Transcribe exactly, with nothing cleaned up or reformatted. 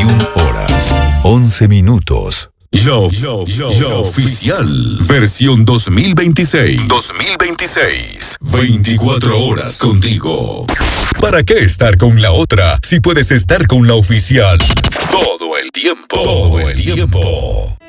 veintiuna horas, once minutos. Lo, lo, lo, lo oficial. Versión dos mil veintiséis. dos mil veintiséis. veinticuatro horas contigo. ¿Para qué estar con la otra si puedes estar con la oficial? Todo el tiempo. Todo el tiempo.